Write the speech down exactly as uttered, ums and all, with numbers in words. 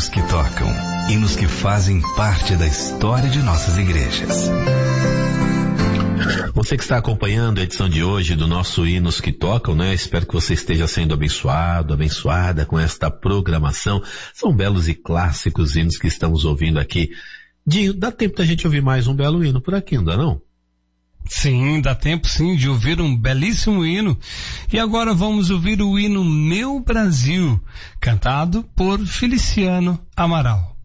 hinos que tocam, hinos que fazem parte da história de nossas igrejas. Você que está acompanhando a edição de hoje do nosso Hinos que Tocam, né? Espero que você esteja sendo abençoado, abençoada com esta programação. São belos e clássicos hinos que estamos ouvindo aqui. Dinho, dá tempo da gente ouvir mais um belo hino por aqui, não dá não? Sim, dá tempo sim de ouvir um belíssimo hino. E agora vamos ouvir o hino Meu Brasil, cantado por Feliciano Amaral.